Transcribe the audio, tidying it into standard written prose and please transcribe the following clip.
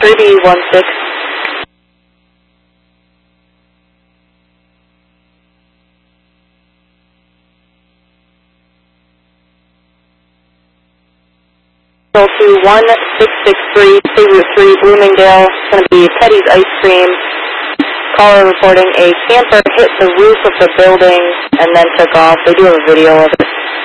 3B16. To 1663, State Route 3, Bloomingdale. It's going to be Teddy's Ice Cream. Caller reporting a camper hit the roof of the building and then took off. They do have a video of it.